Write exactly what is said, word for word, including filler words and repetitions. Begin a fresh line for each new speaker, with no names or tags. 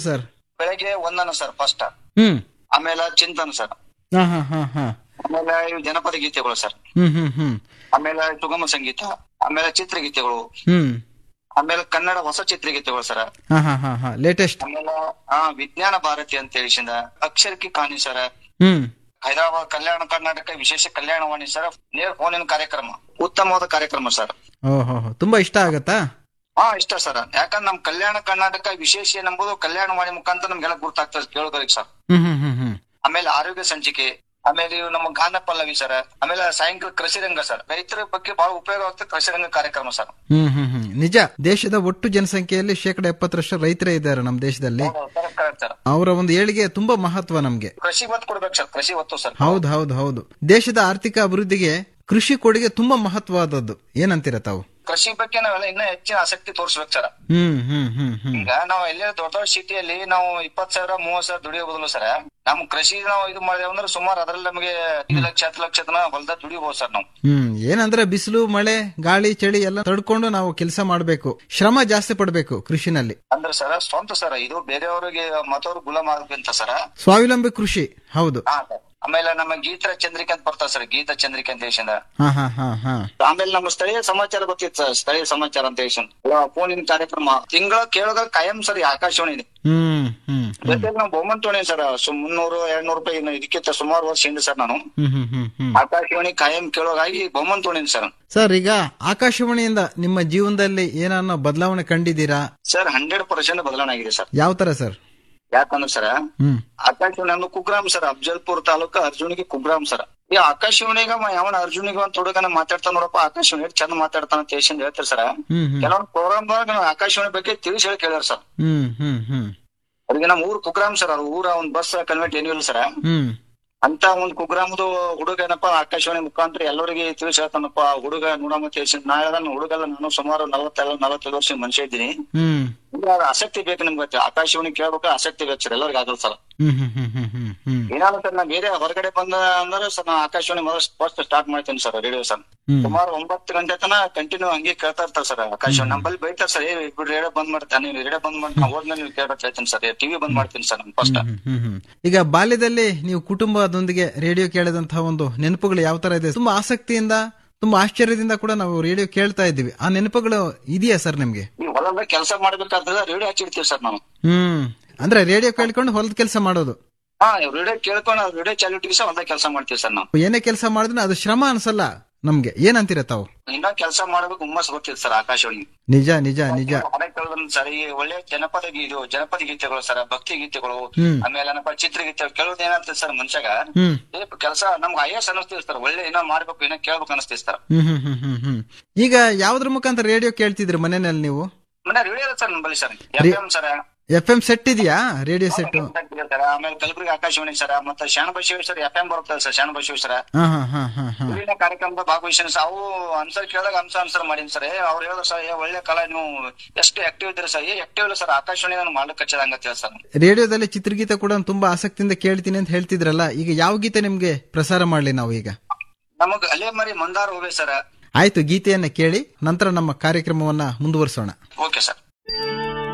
Sir?
ಬೆಳಗ್ಗೆ ವಂದನ sir first,
ಹ್ಮ್
ಆಮೇಲೆ ಚಿಂತನ ಸರ್,
ಹಾ ಹಾ ಹಾ ಹಾ
ಆಮೇಲೆ ಇವು ಜನಪದ ಗೀತೆಗಳು ಸರ್,
ಹ್ಮ್ ಹ್ಮ್ ಹ್ಮ್
ಆಮೇಲೆ ಸುಗಮ ಸಂಗೀತ, ಆಮೇಲೆ ಚಿತ್ರಗೀತೆಗಳು,
ಹ್ಮ್
ಆಮೇಲೆ ಕನ್ನಡ ಹೊಸ ಚಿತ್ರಗೀತೆಗಳು ಸರ್,
ಹಾ ಹಾ ಹಾ ಹಾ ಲೇಟೆಸ್ಟ್.
ಆಮೇಲೆ ಆ ವಿಜ್ಞಾನ ಭಾರತಿ ಅಂತ ಹೇಳಿಸಿಂದ ಅಕ್ಷರಕ್ಕೆ ಕಾಣಿ ಸರ್,
ಹ್ಮ್
ಹೈದರಾಬಾದ್ ಕಲ್ಯಾಣ ಕರ್ನಾಟಕ ವಿಶೇಷ ಕಲ್ಯಾಣವಾಣಿ ಸರ್, ನೇರ ಫೋನಿನ ಕಾರ್ಯಕ್ರಮ, ಉತ್ತಮವಾದ ಕಾರ್ಯಕ್ರಮ ಸರ್.
ಓಹೋ, ತುಂಬಾ ಇಷ್ಟ ಆಗತ್ತಾ?
ಹಾ ಇಷ್ಟ ಸರ್, ಯಾಕಂದ್ರೆ ನಮ್ ಕಲ್ಯಾಣ ಕರ್ನಾಟಕ ವಿಶೇಷ ಎಂಬುದು ಕಲ್ಯಾಣವಾಣಿ ಮುಖಾಂತರ ನಮ್ಗೆಲ್ಲ ಗುರ್ತಾಗ್ತದೆ ಕೇಳೋದಕ್ಕೆ ಸರ್.
ಹ್ಮ್ ಹ್ಮ್ ಹ್ಮ್ ಹ್ಮ್
ಆಮೇಲೆ ಆರೋಗ್ಯ ಸಂಚಿಕೆ, ಆಮೇಲೆ ಇವು ನಮ್ಮ ಗಾನ ಪಲ್ಲವಿ ಸರ್, ಆಮೇಲೆ ಸಾಯಂಕಾಲ ಕೃಷಿ ರಂಗ ಸರ್, ರೈತರ ಬಗ್ಗೆ ಬಹಳ ಉಪಯೋಗ ಆಗ್ತದೆ ಕೃಷಿ ರಂಗ ಕಾರ್ಯಕ್ರಮ ಸರ್.
ಹ್ಮ್ ಹ್ಮ್ ಹ್ಮ್ ನಿಜ. ದೇಶದ ಒಟ್ಟು ಜನಸಂಖ್ಯೆಯಲ್ಲಿ ಶೇಕಡ ಎಪ್ಪತ್ತರಷ್ಟು ರೈತರೇ ಇದ್ದಾರೆ ನಮ್ಮ ದೇಶದಲ್ಲಿ.
ಸರ್
ಅವರ ಒಂದು ಏಳಿಗೆ ತುಂಬಾ ಮಹತ್ವ ನಮ್ಗೆ.
ಕೃಷಿ ಒತ್ತು ಕೊಡ್ಬೇಕು ಸರ್, ಕೃಷಿ ಒತ್ತು ಸರ್.
ಹೌದು ಹೌದು ಹೌದು. ದೇಶದ ಆರ್ಥಿಕ ಅಭಿವೃದ್ಧಿಗೆ ಕೃಷಿ ಕೊಡುಗೆ ತುಂಬಾ ಮಹತ್ವವಾದದ್ದು. ಏನಂತೀರ ತಾವು?
ಕೃಷಿ ಬಗ್ಗೆ ನಾವೆಲ್ಲ ಇನ್ನೂ ಹೆಚ್ಚಿನ ಆಸಕ್ತಿ ತೋರಿಸ್ಬೇಕು ಸರ್.
ಹ್ಮ್ ಹ್ಮ್ ಹ್ಮ್ ಹ್ಮ್
ಈಗ ನಾವು ಎಲ್ಲೇ ದೊಡ್ಡ ದೊಡ್ಡ ಸಿಟಿಯಲ್ಲಿ ನಾವು ಇಪ್ಪತ್ ಸಾವಿರ ಮೂವತ್ ಸಾವಿರ ದುಡಿಯೋ ಬದಲು ಸರ್, ನಮ್ ಕೃಷಿ ನಾವು ಇದು ಮಾಡಿದೇವೆ ಅಂದ್ರೆ ಸುಮಾರು ಅದ್ರಲ್ಲಿ ನಮಗೆ ಐದು ಲಕ್ಷ ಹತ್ತು ಲಕ್ಷ ತನ ಹೊಲದ ದುಡಿಬಹುದು ಸರ್ ನಾವು.
ಹ್ಮ್ ಏನಂದ್ರೆ ಬಿಸಿಲು ಮಳೆ ಗಾಳಿ ಚಳಿ ಎಲ್ಲ ತಡ್ಕೊಂಡು ನಾವು ಕೆಲಸ ಮಾಡ್ಬೇಕು, ಶ್ರಮ ಜಾಸ್ತಿ ಪಡ್ಬೇಕು ಕೃಷಿನಲ್ಲಿ.
ಅಂದ್ರೆ ಸರ್ ಸ್ವಂತ ಸರ್, ಇದು ಬೇರೆಯವ್ರಿಗೆ ಮತ್ತವ್ರು ಗುಲಾಮ ಆಗ್ಬೇಕಂತ ಸರ್,
ಸ್ವಾವಲಂಬಿ ಕೃಷಿ. ಹೌದು.
ಆಮೇಲೆ ನಮ್ಮ ಗೀತ ಚಂದ್ರಿಕೆ ಅಂತ ಬರ್ತಾವ ಸರ್, ಗೀತ ಚಂದ್ರಿಕೆ ಅಂತ ಹೇಳಿ.
ಹಾ ಹಾ ಹಾ ಹಾ
ಆಮೇಲೆ ನಮ್ಮ ಸ್ಥಳೀಯ ಸಮಾಚಾರ ಗೊತ್ತಿತ್ತು ಸರ್, ಸ್ಥಳೀಯ ಸಮಾಚಾರ ಅಂತ ಹೇಳಿ ಫೋನಿನ ಕಾರ್ಯಕ್ರಮ ತಿಂಗಳ ಕೇಳೋದ ಕಾಯಂ ಸರ್ ಆಕಾಶವಾಣಿ ಇದೆ.
ಹ್ಮ್ ಹ್ಮ್
ಜೊತೆಗೆ ನಾವು ಬಹುಮಂತ ತೊಗೊಂಡಿ ಸರ್, ಮುನ್ನೂರು ಎರಡ್ ನೂರು ರೂಪಾಯಿ ಇದಕ್ಕಿಂತ ಸುಮಾರು ವರ್ಷ ಹಿಂದೆ ಸರ್ ನಾನು
ಹ್ಮ್ ಹ್ಮ್ ಹ್ಮ್ ಹ್ಮ್
ಆಕಾಶವಾಣಿ ಕಾಯಂ ಕೇಳೋಗಾಗಿ ಬಹುಮಂತ ತೊಗೊಂಡಿನಿ ಸರ್.
ಸರ್ ಈಗ ಆಕಾಶವಾಣಿಯಿಂದ ನಿಮ್ಮ ಜೀವನದಲ್ಲಿ ಏನಾನ ಬದಲಾವಣೆ ಕಂಡಿದ್ದೀರಾ?
ಸರ್ ಹಂಡ್ರೆಡ್ ಪರ್ಸೆಂಟ್ ಬದಲಾವಣೆ ಆಗಿದೆ ಸರ್.
ಯಾವ ತರ ಸರ್?
ಯಾಕಂದ್ರೆ ಸರ್
ಹ್ಮ್
ಆಕಾಶವಾಣಿ ಅಂದ್ರೆ ಕುಗ್ರಾಮ್ ಸರ್, ಅಫಜಲ್ಪುರ್ ತಾಲೂಕು ಅರ್ಜುನಿಗೆ ಕುಗ್ರಾಮ್ ಸರ್. ಈ ಆಕಾಶವಾಣಿಗ ಯಾವನ ಅರ್ಜುನಿಗೆ ಒಂದ್ ಹುಡುಗನ ಮಾತಾಡ್ತಾನ ನೋಡಪ್ಪ, ಆಕಾಶವಾಣಿ ಚಂದ ಮಾತಾಡ್ತಾನ ಅಂತ ಹೇಳಿ ಹೇಳ್ತಾರೆ ಸರ್. ಕೆಲವೊಂದು ಪ್ರೋಗ್ರಾಮ್ ಆಕಾಶವಾಣಿ ಬಗ್ಗೆ ತಿಳಿಸಿ ಹೇಳಿ ಕೇಳ್ಯಾರ ಸರ್.
ಹ್ಮ್ ಹ್ಮ್ ಹ್ಮ್
ಅವ್ರಿಗೆ ನಮ್ಮ ಊರ್ ಕುಗ್ರಾಮ್ ಸರ್, ಅವ್ರ ಊರ ಒಂದ್ ಬಸ್ ಕನ್ವೆಂಟ್ ಏನಿಲ್ಲ ಸರ್.
ಹ್ಮ್
ಅಂತ ಒಂದ್ ಕುಗ್ರಾಮದ ಹುಡುಗ ಏನಪ್ಪಾ ಆಕಾಶವಾಣಿ ಮುಖಾಂತರ ಎಲ್ಲರಿಗೆ ತಿಳಿಸಿ ಹೇಳ್ತಾನಪ್ಪ, ಹುಡುಗ ನೋಡಮ್ಮ ತಿಳಿಸಿ. ನಾ ಹೇಳ್ದ ಹುಡುಗಲ್ಲ, ನಾನು ಸುಮಾರು ನಲವತ್ತೆಲ್ಲ ನಲವತ್ತೈದು ವರ್ಷ ಮನುಷ್ಯ ಇದ್ದೀನಿ.
ಹ್ಮ್
ಆಸಕ್ತಿ ಬೇಕು ನಿಮ್ಗೆ, ಆಕಾಶವಾಣಿ ಕೇಳ್ಬೇಕು, ಆಸಕ್ತಿ ಬೇಕು ಸರ್, ಎಲ್ಲರಿಗೂ ಆಗಲ್ಲ ಸರ್.
ಹ್ಮ್ ಹ್ಮ್ ಹ್ಮ್ ಹ್ಮ್ ಹ್ಮ್ ಹ್ಮ್
ಏನಾದ್ರು ಸರ್ ನಾ ಬೇರೆ ಹೊರಗಡೆ ಬಂದ ಅಂದ್ರೆ ಸರ್ ನಾ ಆಕಾಶವಾಣಿ ಮೊದಲು ಫಸ್ಟ್ ಸ್ಟಾರ್ಟ್ ಮಾಡ್ತೀನಿ ಸರ್ ರೇಡಿಯೋ ಸರ್. ಸುಮಾರು ಒಂಬತ್ತು ಗಂಟೆ ತನ ಕಂಟಿನ್ಯೂ ಹಂಗೆ ಕೇಳ್ತಾ ಇರ್ತಾರೆ ಸರ್ ಆಕಾಶವಾಣಿ. ನಮ್ಮಲ್ಲಿ ಬೈತಾರೆ ಸರ್, ಏ ಇಬ್ರು ರೇಡಿಯೋ ಬಂದ್ ಮಾಡ್ತಾನೆ, ನೀವು ರೇಡಿಯೋ ಬಂದ್ ಮಾಡಿ ನಾ ಹೋದ್ಮೇಲೆ ನೀವು ಕೇಳ್ಬೇಕು ಹೇಳ್ತೀನಿ ಸರ್, ಟಿವಿ ಬಂದ್ ಮಾಡ್ತೀನಿ ಸರ್ ನಾನು ಫಸ್ಟ್.
ಈಗ ಬಾಲ್ಯದಲ್ಲಿ ನೀವು ಕುಟುಂಬದೊಂದಿಗೆ ರೇಡಿಯೋ ಕೇಳಿದಂತಹ ಒಂದು ನೆನಪುಗಳು ಯಾವ ತರ ಇದೆ? ತುಂಬಾ ಆಸಕ್ತಿಯಿಂದ ತುಂಬಾ ಆಶ್ಚರ್ಯದಿಂದ ಕೂಡ ನಾವು ರೇಡಿಯೋ ಕೇಳ್ತಾ ಇದ್ದೀವಿ. ಆ ನೆನಪುಗಳು ಇದೆಯಾ ಸರ್ ನಿಮ್ಗೆ?
ಈ ಹೊಲದ ಕೆಲಸ ಮಾಡ್ಬೇಕಾದ್ರೆ ರೇಡಿಯೋ ಹಚ್ಚಿಡ್ತೀವಿ ಸರ್ ನಾವು.
ಹ್ಮ್ ಅಂದ್ರೆ ರೇಡಿಯೋ ಕೇಳ್ಕೊಂಡು ಹೊಲದ ಕೆಲಸ ಮಾಡೋದು?
ಹಾ ರೇಡಿಯೋ ಕೇಳ್ಕೊಂಡು ರೇಡಿಯೋ ಚಾಲು ಇಟ್ಟಿವಿ ಸರ್, ಹೊಲದ ಕೆಲಸ ಮಾಡ್ತೀವಿ ಸರ್ ನಾವು.
ಏನೇ ಕೆಲಸ ಮಾಡಿದ್ರೆ ಅದು ಶ್ರಮ ಅನ್ಸಲ್ಲ ನಮ್ಗೆ, ಏನಂತೀರ ತಾವು?
ಇನ್ನ ಕೆಲಸ ಮಾಡ್ಬೇಕು ಹುಮ್ಮಸ್ ಗೊತ್ತಿತ್ತು ಸರ್ ಆಕಾಶವಾಣಿ.
ನಿಜ ನಿಜ ನಿಜ.
ಸರ್ ಈ ಒಳ್ಳೆ ಜನಪದ ಗೀತೆ ಜನಪದ ಗೀತೆಗಳು ಸರ್, ಭಕ್ತಿ ಗೀತೆಗಳು, ಆಮೇಲೆ ಏನಪ್ಪ ಚಿತ್ರಗೀತೆ ಕೇಳೋದು ಏನಾಗ್ತದೆ ಸರ್ ಮನುಷ್ಯಾಗ ಕೆಲಸ ನಮ್ಗೆ ಐಎಸ್ ಅನಿಸ್ತೀವಿ ಸರ್, ಒಳ್ಳೆ ಏನೋ ಮಾಡ್ಬೇಕು ಏನೋ ಕೇಳ್ಬೇಕು ಅನಿಸ್ತೀವಿ ಸರ್. ಹ್ಮ್
ಹ್ಮ್ ಹ್ಮ್ ಹ್ಮ್ ಈಗ ಯಾವ್ದ್ರ ಮುಖಾಂತರ ರೇಡಿಯೋ ಕೇಳ್ತಿದ್ರಿ ಮನೆಯಲ್ಲಿ ನೀವು?
ಮನೆ ರೇಡಿಯೋ ಸರ್ ನಮ್ಮಲ್ಲಿ sir, F M sir.
F M set ಇದೆಯಾ? Radio set?
ಆಮೇಲೆ ಕಲಬುರಗಿ ಆಕಾಶವಾಣಿ ಸರ್, ಮತ್ತೆ ಶಾಣಬಸವೇಶ್ವರ ಎಫ್ ಎಂ ಬರುತ್ತದೆ ಸರ್, ಶಾಣಬಸವೇಶ್ವರ ಕಾರ್ಯಕ್ರಮದ ಭಾಗವಹಿಸಿನ ಸರ್. ಅವು ಆನ್ಸರ್ ಕೇಳಿದಾಗ ಅಂಶ ಆನ್ಸರ್ ಮಾಡೀನಿ ಸರ್. ಅವ್ರು ಹೇಳಿದ್ರು ಸರ್, ಏ ಒಳ್ಳೆ ಕಲಾ, ನೀವು ಎಷ್ಟು ಆಕ್ಟಿವ್ ಇದ್ದೀರಿ ಸರ್. ಏ ಆಕ್ಟಿವ್ ಇಲ್ಲ ಸರ್, ಆಕಾಶವಾಣಿ ನಾನು ಮಾಡ್ಲಿಕ್ಕೆ ಹಚ್ಚದಂಗ ಸರ್.
ರೇಡಿಯೋದಲ್ಲಿ ಚಿತ್ರಗೀತೆ ಕೂಡ ತುಂಬಾ ಆಸಕ್ತಿಯಿಂದ ಕೇಳ್ತೀನಿ ಅಂತ ಹೇಳ್ತಿದ್ರಲ್ಲ, ಈಗ ಯಾವ ಗೀತೆ ನಿಮ್ಗೆ ಪ್ರಸಾರ ಮಾಡ್ಲಿ ನಾವು ಈಗ?
ನಮಗ್ ಅಲೆ ಮರಿ ಮಂದಾರ ಹೋಗ್ಬೇಕು ಸರ್.
ಆಯ್ತು, ಗೀತೆಯನ್ನ ಕೇಳಿ ನಂತರ ನಮ್ಮ ಕಾರ್ಯಕ್ರಮವನ್ನ ಮುಂದುವರಿಸೋಣ.
Okay sir.